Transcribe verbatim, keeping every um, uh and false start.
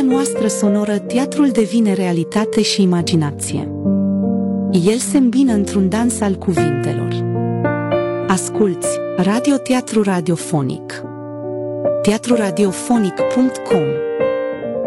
noastră sonoră, teatrul devine realitate și imaginație. El se îmbină într-un dans al cuvintelor. Asculți Radio Teatru Radiofonic. teatru radiofonic punct com